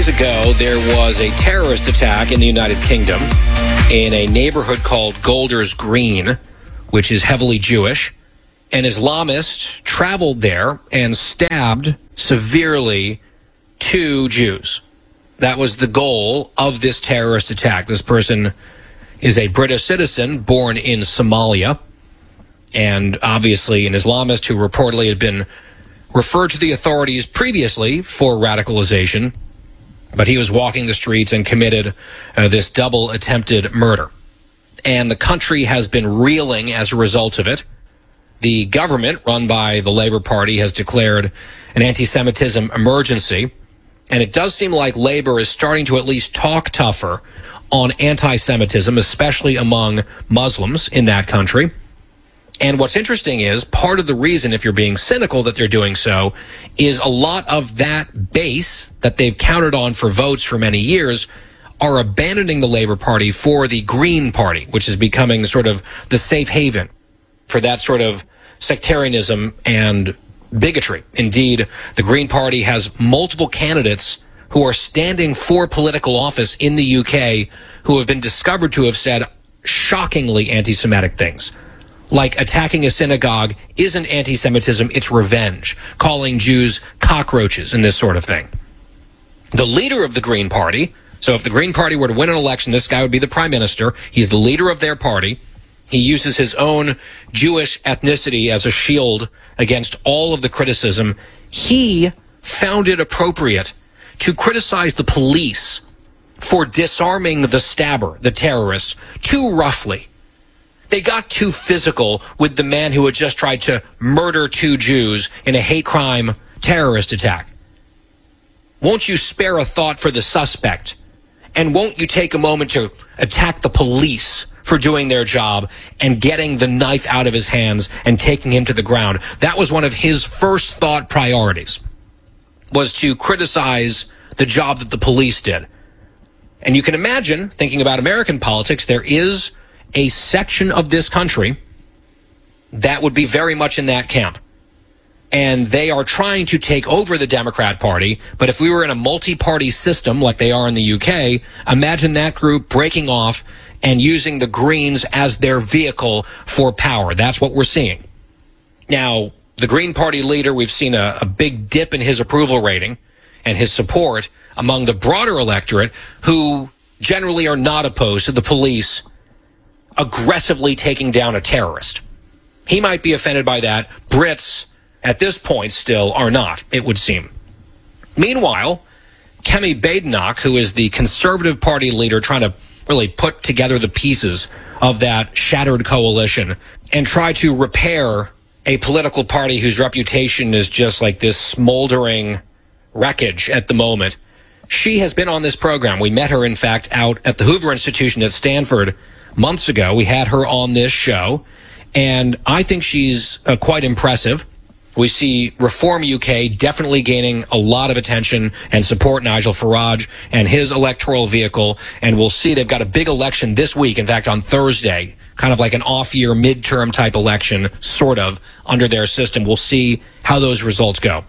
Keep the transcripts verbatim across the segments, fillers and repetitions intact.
Days ago, there was a terrorist attack in the United Kingdom in a neighborhood called Golders Green, which is heavily Jewish. An Islamist traveled there and stabbed severely two Jews. That was the goal of this terrorist attack. This person is a British citizen born in Somalia, and obviously an Islamist who reportedly had been referred to the authorities previously for radicalization, but he was walking the streets and committed uh, this double attempted murder. And the country has been reeling as a result of it. The government, run by the Labour Party, has declared an anti-Semitism emergency. And it does seem like Labour is starting to at least talk tougher on anti-Semitism, especially among Muslims in that country. And what's interesting is part of the reason, if you're being cynical, that they're doing so is a lot of that base that they've counted on for votes for many years are abandoning the Labour Party for the Green Party, which is becoming sort of the safe haven for that sort of sectarianism and bigotry. Indeed, the Green Party has multiple candidates who are standing for political office in the U K who have been discovered to have said shockingly anti-Semitic things. Like attacking a synagogue isn't anti-Semitism, it's revenge. Calling Jews cockroaches and this sort of thing. The leader of the Green Party, so if the Green Party were to win an election, this guy would be the prime minister. He's the leader of their party. He uses his own Jewish ethnicity as a shield against all of the criticism. He found it appropriate to criticize the police for disarming the stabber, the terrorists, too roughly. They got too physical with the man who had just tried to murder two Jews in a hate crime terrorist attack. Won't you spare a thought for the suspect? And won't you take a moment to attack the police for doing their job and getting the knife out of his hands and taking him to the ground? That was one of his first thought priorities, was to criticize the job that the police did. And you can imagine, thinking about American politics, there is a section of this country that would be very much in that camp. And they are trying to take over the Democrat Party. But if we were in a multi-party system like they are in the U K, imagine that group breaking off and using the Greens as their vehicle for power. That's what we're seeing. Now, the Green Party leader, we've seen a, a big dip in his approval rating and his support among the broader electorate, who generally are not opposed to the police aggressively taking down a terrorist. He might be offended by that. Brits, at this point, still are not, it would seem. Meanwhile, Kemi Badenoch, who is the Conservative Party leader trying to really put together the pieces of that shattered coalition and try to repair a political party whose reputation is just like this smoldering wreckage at the moment. She has been on this program. We met her, in fact, out at the Hoover Institution at Stanford months ago. We had her on this show, and I think she's uh, quite impressive. We see Reform U K definitely gaining a lot of attention and support, Nigel Farage and his electoral vehicle, and we'll see they've got a big election this week, in fact, on Thursday, kind of like an off-year midterm type election, sort of, under their system. We'll see how those results go.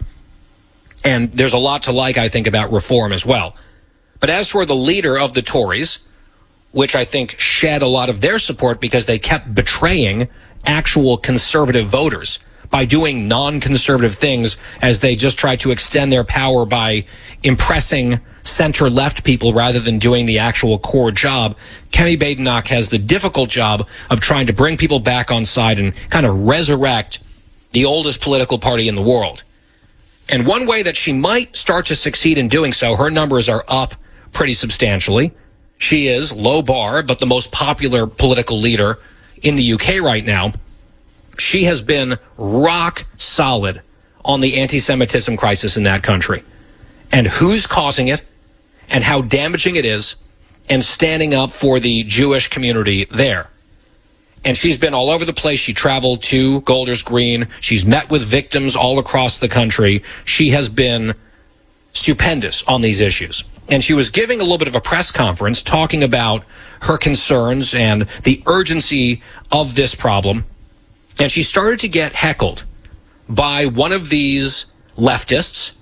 And there's a lot to like, I think, about Reform as well. But as for the leader of the Tories, which I think shed a lot of their support because they kept betraying actual conservative voters by doing non-conservative things as they just tried to extend their power by impressing center-left people rather than doing the actual core job. Kemi Badenoch has the difficult job of trying to bring people back on side and kind of resurrect the oldest political party in the world. And one way that she might start to succeed in doing so, her numbers are up pretty substantially. She is, low bar, but the most popular political leader in the U K right now. She has been rock solid on the anti-Semitism crisis in that country, and who's causing it and how damaging it is, and standing up for the Jewish community there. And she's been all over the place. She traveled to Golders Green. She's met with victims all across the country. She has been stupendous on these issues. And she was giving a little bit of a press conference talking about her concerns and the urgency of this problem. And she started to get heckled by one of these leftists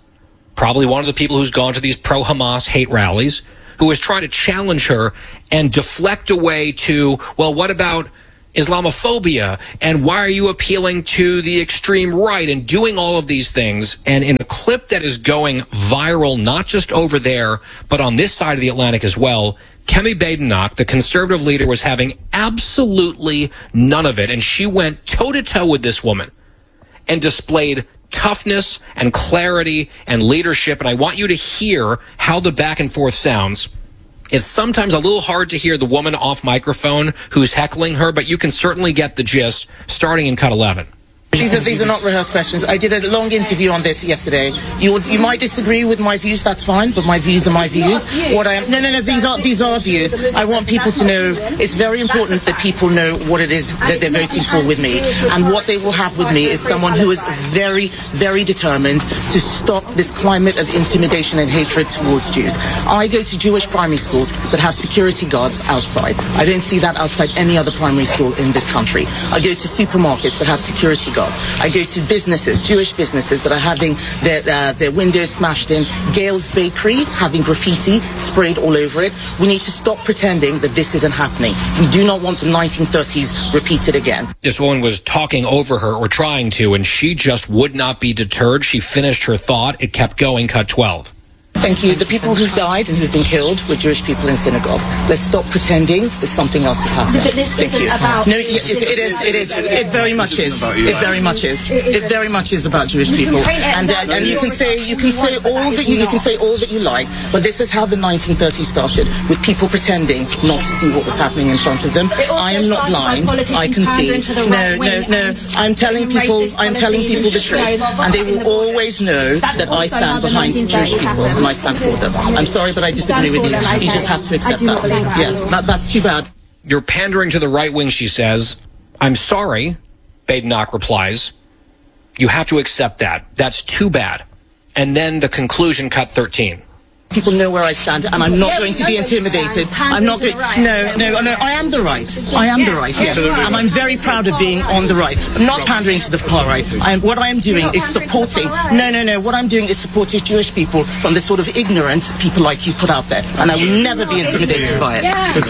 probably one of the people who's gone to these pro-Hamas hate rallies, who is trying to challenge her and deflect away to, well, what about Islamophobia? And why are you appealing to the extreme right and doing all of these things? And in a clip that is going viral, not just over there, but on this side of the Atlantic as well, Kemi Badenoch, the conservative leader, was having absolutely none of it. And she went toe-to-toe with this woman and displayed toughness and clarity and leadership. And I want you to hear how the back and forth sounds. It's sometimes a little hard to hear the woman off microphone who's heckling her, but you can certainly get the gist starting in cut eleven. These are, these are not rehearsed questions. I did a long interview on this yesterday. You would, you might disagree with my views, that's fine, but my views are my views. What I am, no, no, no, these are, these are views. I want people to know, it's very important that people know what it is that they're voting for with me. And what they will have with me is someone who is very, very determined to stop this climate of intimidation and hatred towards Jews. I go to Jewish primary schools that have security guards outside. I don't see that outside any other primary school in this country. I go to supermarkets that have security guards. I go to businesses, Jewish businesses that are having their, uh, their windows smashed in. Gail's Bakery having graffiti sprayed all over it. We need to stop pretending that this isn't happening. We do not want the nineteen thirties repeated again. This woman was talking over her, or trying to, and she just would not be deterred. She finished her thought. It kept going. Cut twelve. Thank you. The people who've died and who've been killed were Jewish people in synagogues. Let's stop pretending that something else is happening. But this Thank isn't you. about... No, it is, it is. It is. It very much is. It very much is. It very much is about Jewish people. And uh, and you can say you can say all that you, you can say all that you like, but this is how the nineteen thirties started, with people pretending not to see what was happening in front of them. I am not blind. I can see. No, no, no. I'm telling people. I'm telling people the truth, and they will always know that I stand behind Jewish people and I stand for them. I'm sorry, but I disagree with you. You just have to accept that. Yes, that, that's too bad. You're pandering to the right wing, she says. I'm sorry, Badenoch replies. You have to accept that. That's too bad. And then the conclusion, cut thirteen. People know where I stand, and I'm not going to be intimidated. I'm not going. No, no, no. I am the right. I am the right. Yes, and I'm very proud of being on the right. I'm not pandering to the far right. I am, what I am doing is supporting. No, no, no. What I'm doing is supporting Jewish people from the sort of ignorant people like you put out there, and I will never be intimidated by it.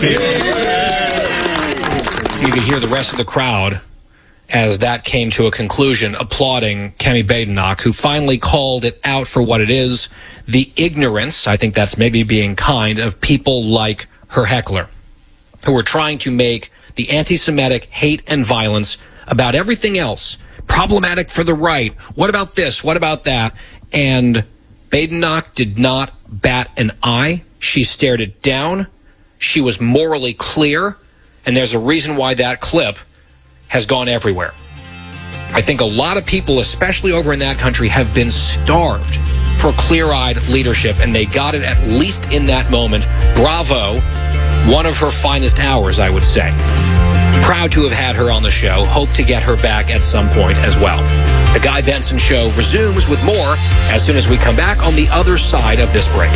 You can hear the rest of the crowd as that came to a conclusion, applauding Kemi Badenoch, who finally called it out for what it is, the ignorance, I think that's maybe being kind, of people like her heckler, who are trying to make the anti-Semitic hate and violence about everything else problematic for the right. What about this? What about that? And Badenoch did not bat an eye. She stared it down. She was morally clear, and there's a reason why that clip has gone everywhere. I think a lot of people, especially over in that country, have been starved for clear-eyed leadership, and they got it at least in that moment. Bravo. One of her finest hours, I would say. Proud to have had her on the show. Hope to get her back at some point as well. The Guy Benson Show resumes with more as soon as we come back on the other side of this break.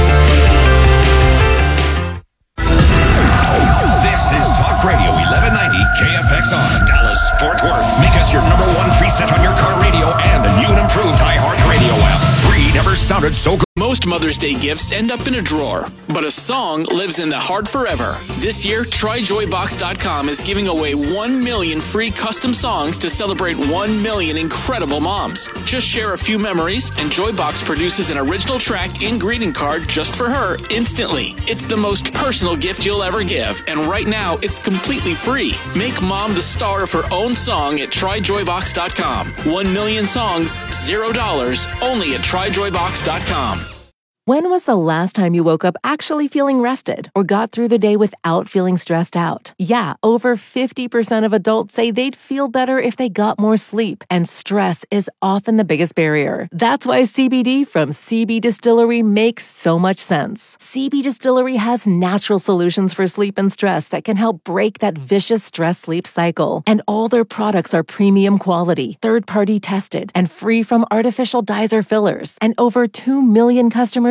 This is Talk Radio eleven ninety K F X R, Dallas, Fort Worth. Make us your number one preset on your car radio and the new and improved iHeartRadio app. Three never sounded so good. Most Mother's Day gifts end up in a drawer, but a song lives in the heart forever. This year, Try Joy Box dot com is giving away one million free custom songs to celebrate one million incredible moms. Just share a few memories, and Joybox produces an original track and greeting card just for her instantly. It's the most personal gift you'll ever give, and right now, it's completely free. Make mom the star of her own song at Try Joy Box dot com. One million songs, zero dollars, only at Try Joy Box dot com. When was the last time you woke up actually feeling rested or got through the day without feeling stressed out? Yeah, over fifty percent of adults say they'd feel better if they got more sleep, and stress is often the biggest barrier. That's why C B D from C B Distillery makes so much sense. C B Distillery has natural solutions for sleep and stress that can help break that vicious stress-sleep cycle. And all their products are premium quality, third-party tested, and free from artificial dyes or fillers. And over two million customers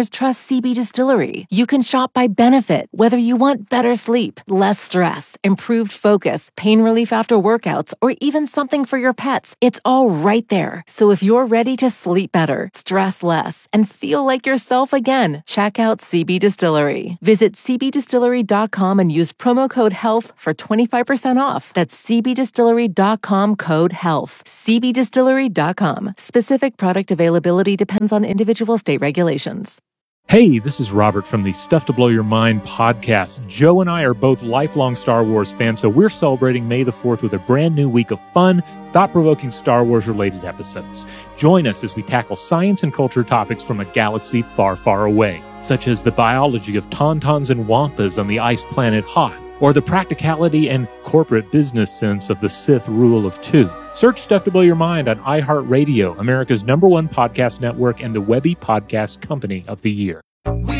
customers trust C B Distillery. You can shop by benefit, whether you want better sleep, less stress, improved focus, pain relief after workouts, or even something for your pets. It's all right there. So if you're ready to sleep better, stress less, and feel like yourself again, check out C B Distillery. Visit c b distillery dot com and use promo code HEALTH for twenty-five percent off. That's c b distillery dot com code HEALTH. c b distillery dot com. Specific product availability depends on individual state regulations. Hey, this is Robert from the Stuff to Blow Your Mind podcast. Joe and I are both lifelong Star Wars fans, so we're celebrating May the fourth with a brand new week of fun, thought-provoking Star Wars-related episodes. Join us as we tackle science and culture topics from a galaxy far, far away, such as the biology of tauntauns and wampas on the ice planet Hoth, or the practicality and corporate business sense of the Sith rule of two. Search Stuff to Blow Your Mind on iHeartRadio, America's number one podcast network and the Webby Podcast Company of the Year. We